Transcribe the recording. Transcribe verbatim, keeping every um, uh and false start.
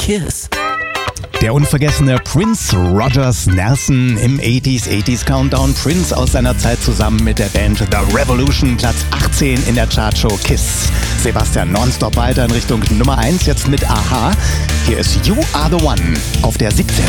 Kiss. Der unvergessene Prince Rogers Nelson im achtziger achtziger Countdown. Prince aus seiner Zeit zusammen mit der Band The Revolution, Platz achtzehn in der Chartshow Kiss. Sebastian nonstop weiter in Richtung Nummer eins, jetzt mit Aha. Hier ist You Are The One auf der siebzehn.